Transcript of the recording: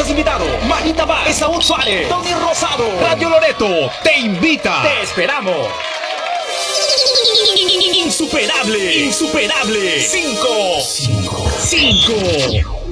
artistas invitados: Manita Bar, Esaú Suárez, Tony Rosado, Radio Loreto, te invita. Te esperamos. Insuperable, insuperable. 5, 5, 5.